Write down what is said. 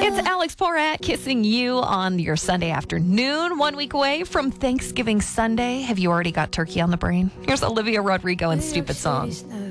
It's Alex Porat kissing you on your Sunday afternoon, 1 week away from Thanksgiving Sunday. Have you already got turkey on the brain? Here's Olivia Rodrigo and Stupid Song.